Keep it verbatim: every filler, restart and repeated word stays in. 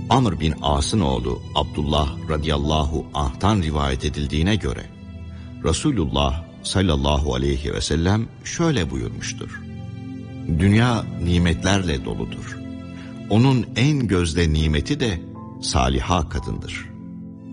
Amr bin As'ın oğlu Abdullah radıyallahu anh'tan rivayet edildiğine göre Resulullah sallallahu aleyhi ve sellem şöyle buyurmuştur: Dünya nimetlerle doludur. Onun en gözde nimeti de saliha kadındır.